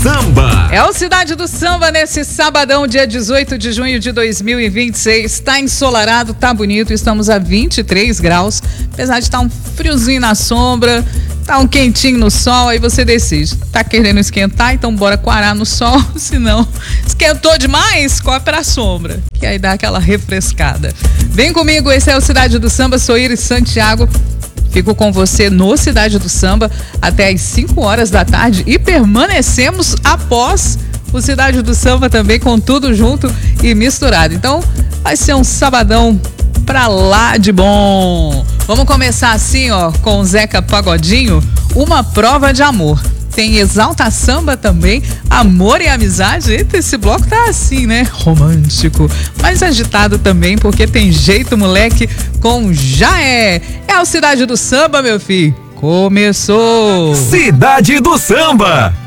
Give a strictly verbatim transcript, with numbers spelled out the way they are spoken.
Samba. É o Cidade do Samba nesse sabadão, dia dezoito de junho de dois mil e vinte e seis. Tá ensolarado, tá bonito, estamos a vinte e três graus. Apesar de estar um friozinho na sombra, tá um quentinho no sol, aí você decide. Tá querendo esquentar, então bora quarar no sol. Se não, esquentou demais, corre pra sombra, que aí dá aquela refrescada. Vem comigo, esse é o Cidade do Samba, sou Iris Santiago. Fico com você no Cidade do Samba até às cinco horas da tarde e permanecemos após o Cidade do Samba também, com tudo junto e misturado. Então vai ser um sabadão pra lá de bom. Vamos começar assim, ó, com o Zeca Pagodinho, Uma Prova de Amor. Tem Exalta Samba também, Amor e Amizade. Eita, esse bloco tá assim, né? Romântico, mas agitado também, porque tem Jeito Moleque com Já É. É o Cidade do Samba, meu filho. Começou! Cidade do Samba.